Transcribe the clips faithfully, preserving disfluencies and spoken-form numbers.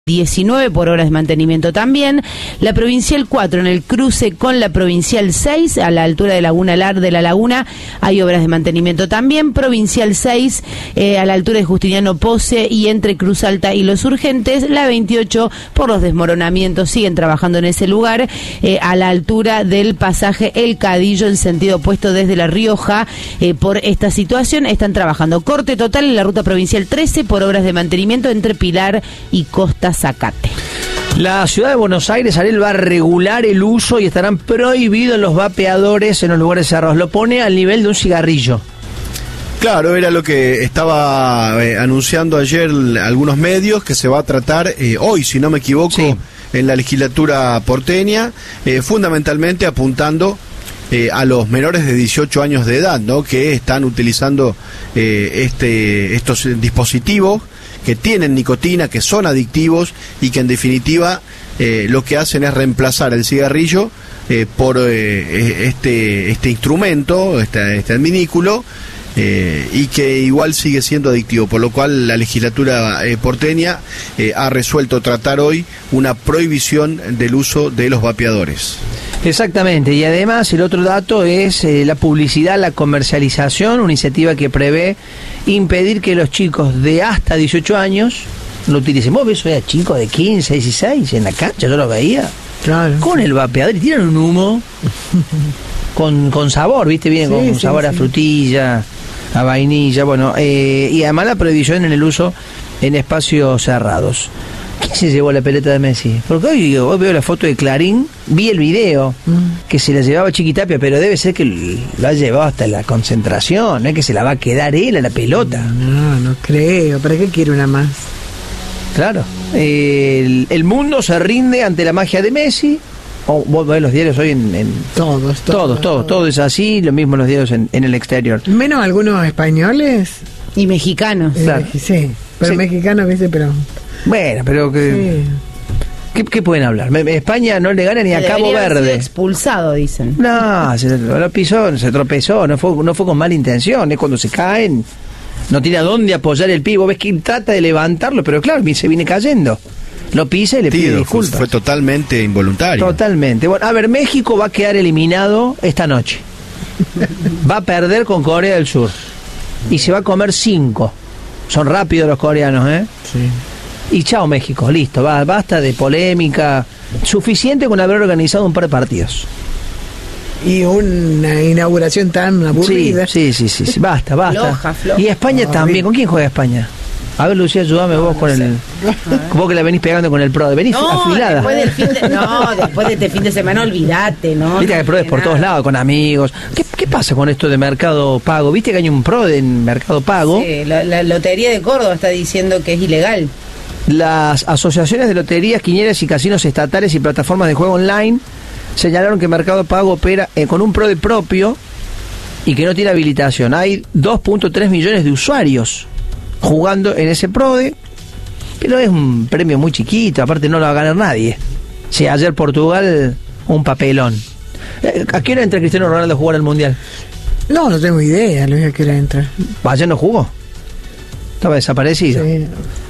diecinueve por horas de mantenimiento también. La Provincial cuatro en el cruce con la Provincial seis a la altura de Laguna Lar de la Laguna hay obras de mantenimiento también. Provincial seis eh, a la altura de Justiniano Pose y entre Cruz Alta y Los Urgentes. La veintiocho por los desmoronamientos siguen trabajando en ese lugar eh, a la altura del pasaje El Cadillo en sentido opuesto desde La Rioja. Eh, por esta situación están trabajando corte total en la ruta Provincial trece por obras de mantenimiento entre Pilar y Costa Zacate. La ciudad de Buenos Aires, Ariel, va a regular el uso y estarán prohibidos los vapeadores en los lugares cerrados. Lo pone al nivel de un cigarrillo. Claro, era lo que estaba eh, anunciando ayer algunos medios, que se va a tratar eh, hoy, si no me equivoco, sí, en la legislatura porteña, eh, fundamentalmente apuntando eh, a los menores de dieciocho años de edad, ¿no?, que están utilizando eh, este estos dispositivos que tienen nicotina, que son adictivos y que en definitiva eh, lo que hacen es reemplazar el cigarrillo eh, por eh, este este instrumento, este, este adminículo, eh, y que igual sigue siendo adictivo, por lo cual la legislatura eh, porteña eh, ha resuelto tratar hoy una prohibición del uso de los vapeadores. Exactamente, y además el otro dato es eh, la publicidad, la comercialización, una iniciativa que prevé impedir que los chicos de hasta dieciocho años lo utilicen. Vos ves hoy a chicos de quince, dieciséis en la cancha, yo lo veía, claro, con el vapeador y tiran un humo con, con sabor, ¿viste? Viene sí, con sí, sabor sí. a frutilla, a vainilla, bueno, eh, y además la prohibición en el uso en espacios cerrados. ¿Quién se llevó la pelota de Messi? Porque hoy, hoy veo la foto de Clarín, vi el video mm. que se la llevaba Chiquitapia, pero debe ser que lo ha llevado hasta la concentración, no es que se la va a quedar él a la pelota. No, no creo. ¿Para qué quiere una más? Claro. Eh, el, el mundo se rinde ante la magia de Messi. O vos ves los diarios hoy en... en todos, todos, todos, todos, todo es así, lo mismo los diarios en, en el exterior. Menos algunos españoles. Y mexicanos. Eh, claro. Sí, pero sí. mexicanos, ¿viste? Pero... Bueno, pero que... Sí. ¿Qué, ¿Qué pueden hablar? España no le gana ni a Cabo Verde. Expulsado, dicen. No, se lo pisó, se tropezó, no fue, no fue con mala intención, es cuando se caen, no tiene a dónde apoyar el pie, vos ves que trata de levantarlo, pero claro, se viene cayendo. Lo pisa y le pide disculpas. Fue, fue totalmente involuntario. Totalmente. Bueno, a ver, México va a quedar eliminado esta noche. Va a perder con Corea del Sur. Y se va a comer cinco. Son rápidos los coreanos, ¿eh? Sí. Y chao México, listo, va, basta de polémica, suficiente con haber organizado un par de partidos. Y una inauguración tan aburrida. Sí, sí, sí, sí, sí. basta, basta. Floja, floja. Y España oh, también, ¿con quién juega España? A ver, Lucía, ayúdame no, vos con no el... Vos que la venís pegando con el PRO, venís no, afilada. Después del fin de, no, después de este fin de semana, olvídate, ¿no? Viste que hay PROs por nada. Todos lados, con amigos. ¿Qué, ¿Qué pasa con esto de Mercado Pago? ¿Viste que hay un PRO de Mercado Pago? Sí, la, la Lotería de Córdoba está diciendo que es ilegal. Las asociaciones de loterías, quinielas y casinos estatales y plataformas de juego online señalaron que Mercado Pago opera eh, con un PRODE propio y que no tiene habilitación. Hay dos punto tres millones de usuarios jugando en ese PRODE, pero es un premio muy chiquito, aparte no lo va a ganar nadie. Sí, ayer Portugal, un papelón. ¿A qué hora entra Cristiano Ronaldo a jugar al Mundial? No, no tengo idea, Luis, a qué hora entra. Ayer no jugó. Estaba desaparecido. Sí.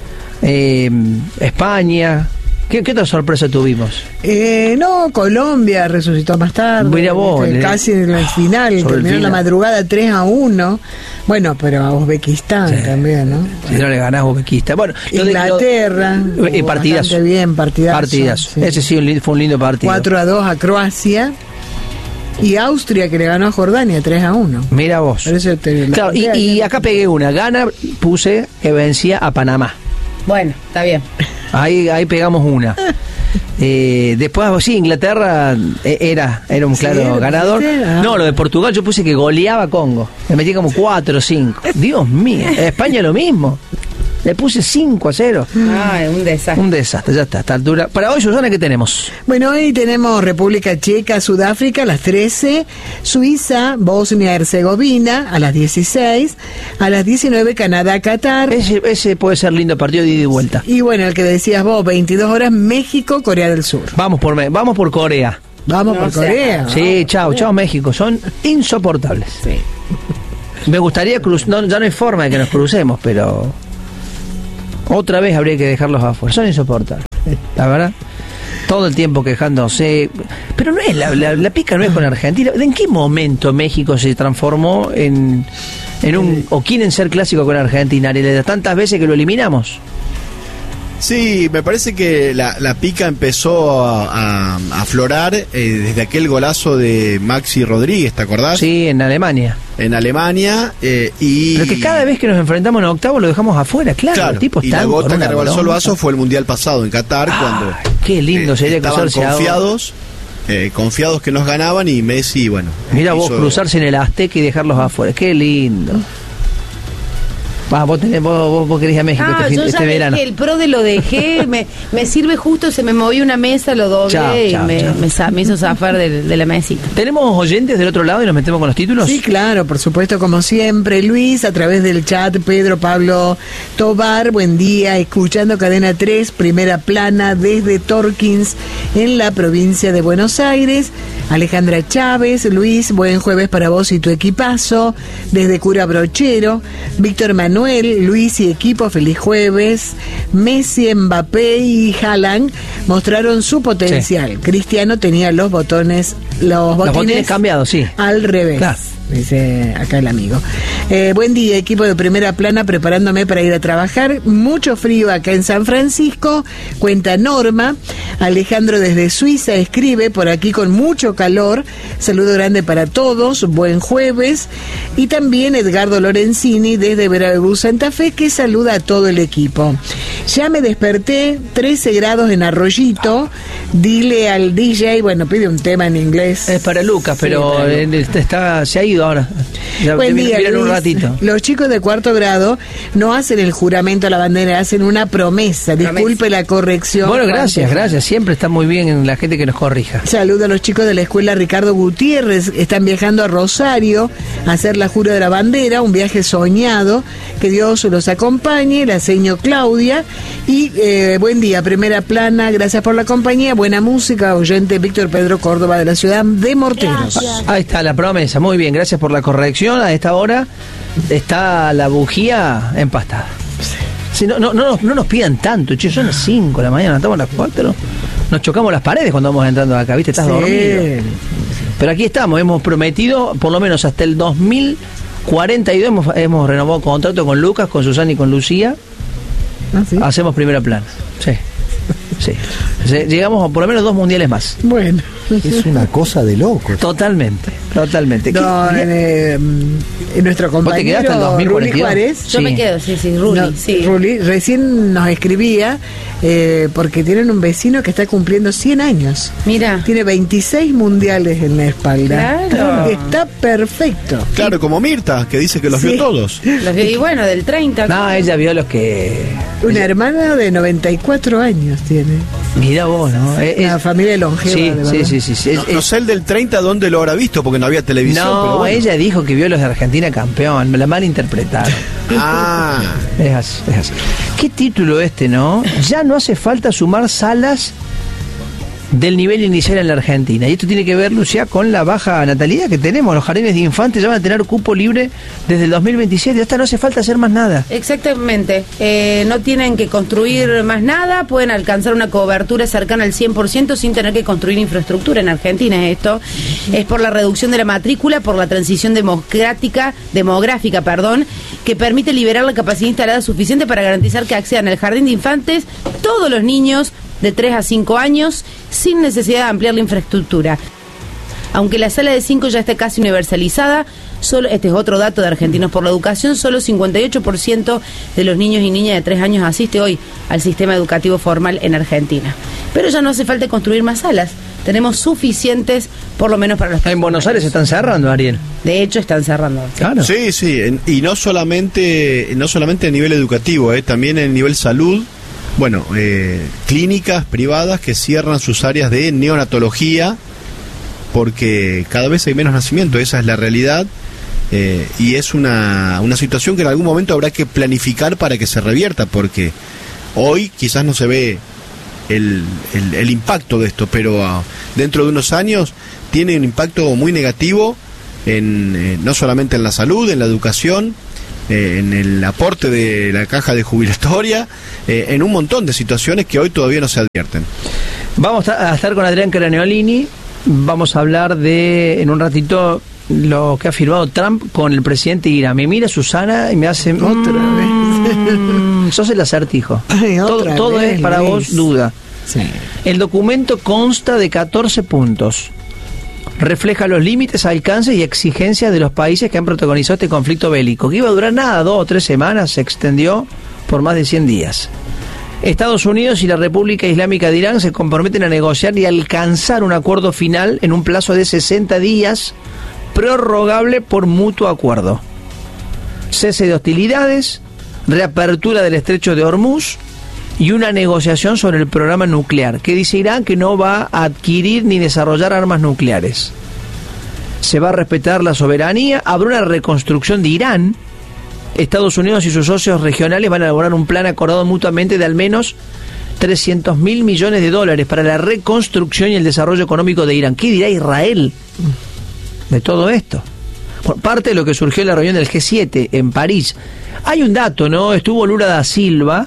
Eh, España. ¿Qué, ¿Qué otra sorpresa tuvimos? Eh, no, Colombia resucitó más tarde. Mira vos, este, le, casi en el final, terminó en la madrugada tres a uno. Bueno, pero a Uzbekistán sí, también, ¿no? Si no le ganás a Uzbekistán. Bueno, Inglaterra. Lo, eh, partidazo. Bien, partidazo. Partidazo. Sí. Ese sí fue un lindo partido. cuatro a dos a Croacia. Y Austria, que le ganó a Jordania tres a uno. Mira vos. Te, claro, y, y acá pegué una. Gana, puse que vencía a Panamá. Bueno, está bien. Ahí, ahí pegamos una. Eh, después, sí, Inglaterra era, era un claro sí, ganador. No, lo de Portugal yo puse que goleaba a Congo. Le metí como cuatro o cinco. Dios mío. España lo mismo. Le puse cinco a cero. Ah, un desastre. Un desastre, ya está, a esta altura. Para hoy, Susana, ¿qué tenemos? Bueno, hoy tenemos República Checa, Sudáfrica a las trece, Suiza, Bosnia-Herzegovina a las dieciséis, a las diecinueve Canadá, Qatar. Ese, ese puede ser lindo partido de ida y vuelta. Y bueno, el que decías vos, veintidós horas, México, Corea del Sur. Vamos por, vamos por Corea. Vamos no por sea, Corea. Sí, chao, chao México, son insoportables. Sí. Me gustaría cruzar, no, ya no hay forma de que nos crucemos, pero... Otra vez habría que dejarlos afuera. Son insoportables, la verdad. Todo el tiempo quejándose. Pero no es la, la, la pica no es con Argentina. ¿En qué momento México se transformó en, en un... o quieren ser clásico con Argentina? ¿Y de tantas veces que lo eliminamos? Sí, me parece que la, la pica empezó a, a, a aflorar eh, desde aquel golazo de Maxi Rodríguez, ¿te acordás? Sí, en Alemania. En Alemania eh, y... Pero que cada vez que nos enfrentamos en octavo lo dejamos afuera, claro. claro El tipo y está la gota con que una rebalsó el bronca. vaso fue el Mundial pasado en Qatar, Ay, cuando qué lindo eh, sería estaban cruzarse confiados, eh, confiados que nos ganaban y Messi, bueno... Mira vos hizo... cruzarse en el Azteca y dejarlos afuera, qué lindo. Va, vos, tenés, vos, vos, vos querés ir a México Ah, este, fin, yo ya este verano. dejé el pro de lo dejé, me, me sirve justo, se me movió una mesa, lo doblé Chao, y chao, me, chao. me, sa- me hizo zafar de, de la mesita. ¿Tenemos oyentes del otro lado y nos metemos con los títulos? Sí, claro, por supuesto, como siempre. Luis, a través del chat, Pedro Pablo Tobar, buen día, escuchando Cadena tres, primera plana, desde Torkins, en la provincia de Buenos Aires. Alejandra Chávez, Luis, buen jueves para vos y tu equipazo, desde Cura Brochero. Víctor Manuel, Luis y equipo, feliz jueves. Messi, Mbappé y Haaland mostraron su potencial. Sí. Cristiano tenía los botones, los botines, los botines cambiados, sí. Al revés. Claro. Dice acá el amigo. Eh, buen día, equipo de primera plana, preparándome para ir a trabajar. Mucho frío acá en San Francisco, cuenta Norma. Alejandro desde Suiza escribe, por aquí con mucho calor. Saludo grande para todos, buen jueves. Y también Edgardo Lorenzini desde Veracruz, Santa Fe, que saluda a todo el equipo. Ya me desperté, trece grados en Arroyito. Dile al D J, bueno, pide un tema en inglés. Es para Lucas, Sí, pero para él está, se ha ido ahora. Ya, Buen te día, miran un Luis. ratito. Los chicos de cuarto grado no hacen el juramento a la bandera, hacen una promesa. Disculpe la corrección. Bueno, gracias, Juan. gracias. Siempre está muy bien la gente que nos corrija. Saludo a los chicos de la escuela Ricardo Gutiérrez. Están viajando a Rosario a hacer la jura de la bandera, un viaje soñado. Que Dios los acompañe. La seño Claudia. Y eh, buen día, primera plana. Gracias por la compañía. Buena música. Oyente Víctor Pedro Córdoba de la ciudad de Morteros. Gracias. Ahí está la promesa. Muy bien, gracias por la corrección. A esta hora está la bujía empastada. Sí, no, no, no, nos, no nos pidan tanto, che, son las cinco de la mañana, estamos a las cuatro. Nos chocamos las paredes cuando vamos entrando acá, ¿viste? Estás Sí. dormido. Pero aquí estamos, hemos prometido, por lo menos hasta el dos mil cuarenta y dos, hemos, hemos renovado contrato con Lucas, con Susana y con Lucía. ¿Ah, sí? Hacemos primera plana. Sí. Sí. Llegamos a por lo menos dos mundiales más. Bueno. Es una cosa de loco. Totalmente, totalmente. No, ¿Qué- en, eh, en nuestro ¿Vos te quedaste en compañero dos mil cuarenta y Ruli dos? Juárez. Yo Sí. me quedo, sí, sí, Ruli, No, sí. Ruli recién nos escribía eh, porque tienen un vecino que está cumpliendo cien años. Mira. Tiene veintiséis mundiales en la espalda. Claro. Está perfecto. Claro, como Mirta, que dice que los Sí. vio todos. Los vi, y bueno, del treinta. No, ella vio los que... Una hermana de noventa y cuatro años tiene. Mira vos, ¿no? Es- Una es- familia longeva. sí, de verdad. sí, sí, sí, sí. No, Es- no sé el del treinta dónde lo habrá visto, porque no había televisión. no, pero bueno. ella dijo que vio los de Argentina campeón, me la malinterpretaron. Ah, Es así, es así. ¿Qué título este, no? Ya no hace falta sumar salas del nivel inicial en la Argentina. Y esto tiene que ver, Lucía, con la baja natalidad que tenemos. Los jardines de infantes ya van a tener cupo libre desde el dos mil veintisiete. Hasta no hace falta hacer más nada. Exactamente. Eh, no tienen que construir más nada, pueden alcanzar una cobertura cercana al cien por ciento sin tener que construir infraestructura. En Argentina es esto. Es por la reducción de la matrícula, por la transición democrática, demográfica, perdón, que permite liberar la capacidad instalada suficiente para garantizar que accedan al jardín de infantes todos los niños de tres a cinco años sin necesidad de ampliar la infraestructura. Aunque la sala de cinco ya está casi universalizada, solo, este es otro dato de Argentinos por la Educación, solo cincuenta y ocho por ciento de los niños y niñas de tres años asiste hoy al sistema educativo formal en Argentina. Pero ya no hace falta construir más salas, tenemos suficientes por lo menos para los... En Buenos Aires se están cerrando, Ariel. De hecho, están cerrando. Claro. sí, sí, en- y no solamente, no solamente a nivel educativo, eh, también a nivel salud. Bueno, eh, clínicas privadas que cierran sus áreas de neonatología porque cada vez hay menos nacimiento, esa es la realidad, eh, y es una, una situación que en algún momento habrá que planificar para que se revierta, porque hoy quizás no se ve el, el, el impacto de esto, pero uh, dentro de unos años tiene un impacto muy negativo en, eh, no solamente en la salud, en la educación, eh, en el aporte de la caja de jubilatoria, eh, en un montón de situaciones que hoy todavía no se advierten. Vamos a estar con Adrián Craneolini, vamos a hablar de, en un ratito, lo que ha firmado Trump con el presidente de Irán. Me mira Susana y me hace... Otra mmm, vez. Sos el acertijo. Ay, todo otra todo vez, es para Luis. vos duda. Sí. El documento consta de catorce puntos. Refleja los límites, alcances y exigencias de los países que han protagonizado este conflicto bélico, que iba a durar nada, dos o tres semanas, se extendió por más de cien días. Estados Unidos y la República Islámica de Irán se comprometen a negociar y alcanzar un acuerdo final en un plazo de sesenta días, prorrogable por mutuo acuerdo. Cese de hostilidades, reapertura del estrecho de Hormuz y una negociación sobre el programa nuclear, que dice Irán que no va a adquirir ni desarrollar armas nucleares. Se va a respetar la soberanía, habrá una reconstrucción de Irán. Estados Unidos y sus socios regionales van a elaborar un plan acordado mutuamente de al menos trescientos mil millones de dólares para la reconstrucción y el desarrollo económico de Irán. ¿Qué dirá Israel de todo esto? Por parte de lo que surgió en la reunión del G siete en París. Hay un dato, ¿no? Estuvo Lula da Silva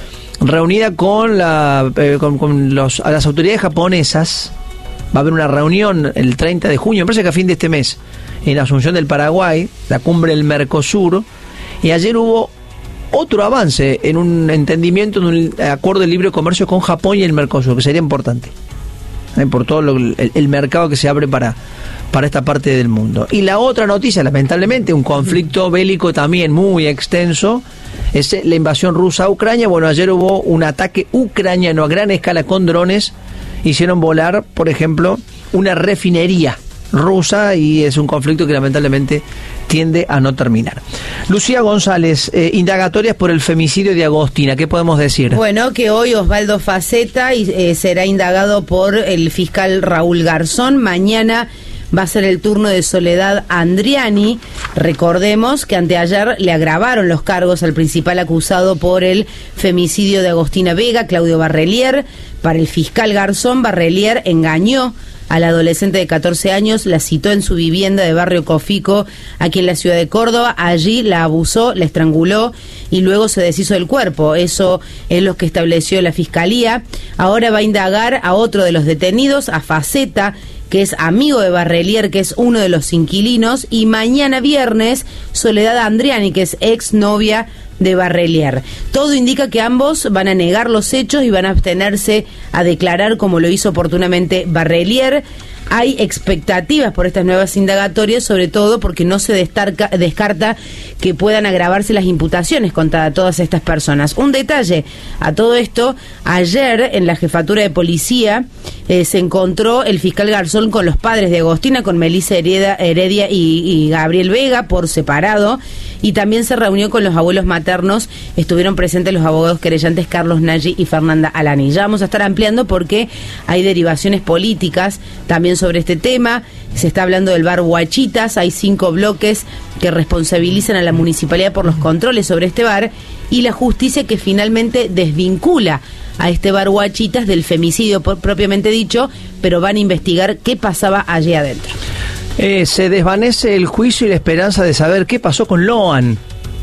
reunida con, la, eh, con, con los, a las autoridades japonesas. Va a haber una reunión el treinta de junio, me parece que a fin de este mes, en Asunción del Paraguay, la cumbre del Mercosur. Y ayer hubo otro avance en un entendimiento, en un acuerdo de libre comercio con Japón y el Mercosur, que sería importante, ¿eh? por todo lo, el, el mercado que se abre para, para esta parte del mundo. Y la otra noticia, lamentablemente, un conflicto bélico también muy extenso, es la invasión rusa a Ucrania. Bueno, ayer hubo un ataque ucraniano a gran escala con drones, hicieron volar, por ejemplo, una refinería rusa, y es un conflicto que lamentablemente tiende a no terminar. Lucía González, eh, indagatorias por el femicidio de Agostina, ¿qué podemos decir? Bueno, que hoy Osvaldo Faceta eh, será indagado por el fiscal Raúl Garzón. Mañana va a ser el turno de Soledad Andriani. Recordemos que anteayer le agravaron los cargos al principal acusado por el femicidio de Agostina Vega, Claudio Barrelier. Para el fiscal Garzón, Barrelier engañó a la adolescente de catorce años, la citó en su vivienda de Barrio Cofico, aquí en la ciudad de Córdoba. Allí la abusó, la estranguló y luego se deshizo del cuerpo. Eso es lo que estableció la fiscalía. Ahora va a indagar a otro de los detenidos, a Faceta, que es amigo de Barrelier, que es uno de los inquilinos, y mañana viernes Soledad Andriani, que es ex novia de Barrelier. Todo indica que ambos van a negar los hechos y van a abstenerse a declarar, como lo hizo oportunamente Barrelier. Hay expectativas por estas nuevas indagatorias, sobre todo porque no se destarca, descarta que puedan agravarse las imputaciones contra todas estas personas. Un detalle a todo esto: ayer en la jefatura de policía eh, se encontró el fiscal Garzón con los padres de Agostina, con Melissa Heredia, Heredia y, y Gabriel Vega por separado, y también se reunió con los abuelos maternos. Estuvieron presentes los abogados querellantes Carlos Nagy y Fernanda Alani. Ya vamos a estar ampliando porque hay derivaciones políticas también sobre este tema. Se está hablando del bar Huachitas. Hay cinco bloques que responsabilizan a la municipalidad por los controles sobre este bar, y la justicia que finalmente desvincula a este bar Huachitas del femicidio por, propiamente dicho, pero van a investigar qué pasaba allí adentro. Eh, se desvanece el juicio y la esperanza de saber qué pasó con Loan.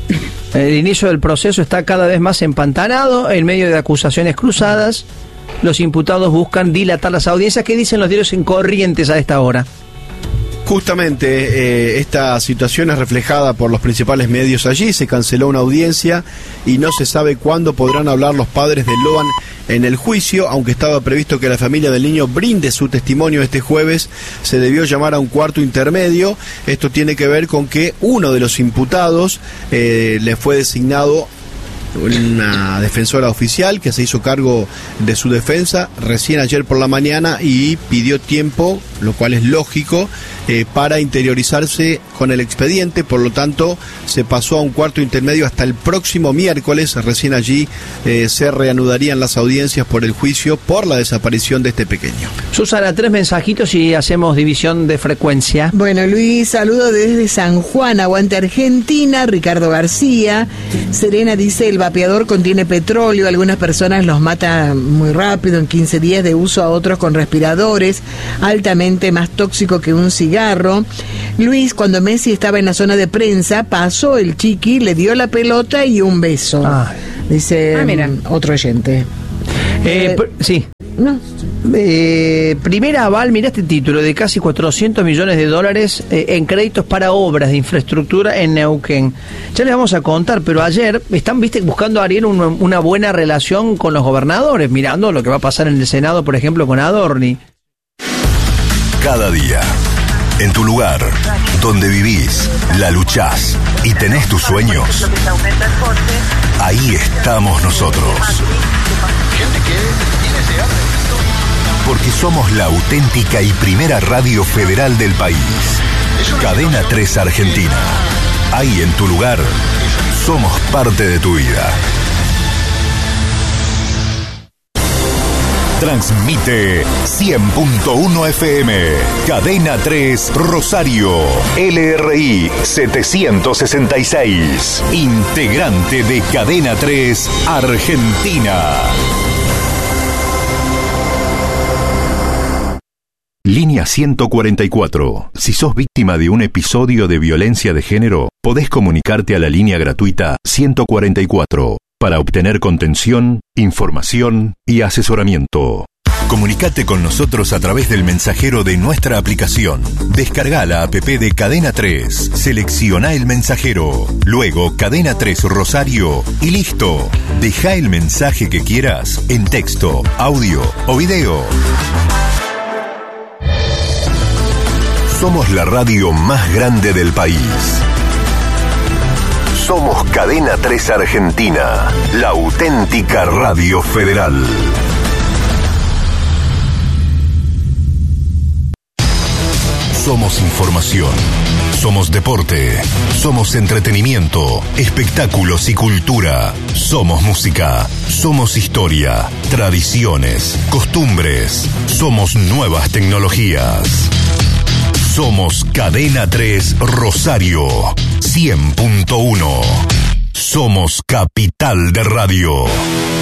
El inicio del proceso está cada vez más empantanado en medio de acusaciones cruzadas. Los imputados buscan dilatar las audiencias. ¿Qué dicen los diarios en Corrientes a esta hora? Justamente eh, esta situación es reflejada por los principales medios allí. Se canceló una audiencia y no se sabe cuándo podrán hablar los padres de Loan en el juicio. Aunque estaba previsto que la familia del niño brinde su testimonio este jueves, se debió llamar a un cuarto intermedio. Esto tiene que ver con que uno de los imputados eh, le fue designado una defensora oficial que se hizo cargo de su defensa recién ayer por la mañana y pidió tiempo, lo cual es lógico, eh, para interiorizarse con el expediente. Por lo tanto, se pasó a un cuarto intermedio hasta el próximo miércoles. Recién allí eh, se reanudarían las audiencias por el juicio por la desaparición de este pequeño. Susana, tres mensajitos y hacemos división de frecuencia. Bueno, Luis, saludo desde San Juan, aguante Argentina. Ricardo García. Serena dice: el vapeador contiene petróleo, algunas personas los mata muy rápido, en quince días de uso, a otros con respiradores, altamente más tóxico que un cigarro. Luis, cuando Messi estaba en la zona de prensa, pasó el chiqui, le dio la pelota y un beso. Ah. Dice ah, mira. otro oyente. Eh, eh, sí. No. Eh, primera aval, mira este título, de casi cuatrocientos millones de dólares eh, en créditos para obras de infraestructura en Neuquén. Ya les vamos a contar, pero ayer están, viste, buscando a Ariel un, una buena relación con los gobernadores, mirando lo que va a pasar en el Senado, por ejemplo, con Adorni. Cada día, en tu lugar, donde vivís, la luchás y tenés tus sueños, ahí estamos nosotros. Porque somos la auténtica y primera radio federal del país. Cadena tres Argentina. Ahí en tu lugar, somos parte de tu vida. Transmite cien punto uno F M. Cadena tres Rosario. L R I setecientos sesenta y seis. Integrante de Cadena tres Argentina. Línea ciento cuarenta y cuatro. Si sos víctima de un episodio de violencia de género, podés comunicarte a la línea gratuita ciento cuarenta y cuatro para obtener contención, información y asesoramiento. Comunicate con nosotros a través del mensajero de nuestra aplicación. Descarga la app de Cadena tres, selecciona el mensajero, luego Cadena tres Rosario y listo. Deja el mensaje que quieras en texto, audio o video. Somos la radio más grande del país. Somos Cadena tres Argentina, la auténtica radio federal. Somos información, somos deporte, somos entretenimiento, espectáculos y cultura. Somos música, somos historia, tradiciones, costumbres, somos nuevas tecnologías. Somos Cadena tres Rosario, cien punto uno. Somos capital de radio.